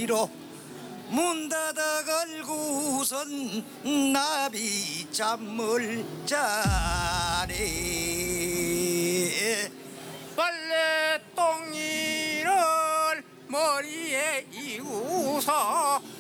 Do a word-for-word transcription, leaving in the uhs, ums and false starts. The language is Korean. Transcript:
덩이로 문 닫아 걸고선 나비 잠을 자네. 빨래덩이를 머리에 이고서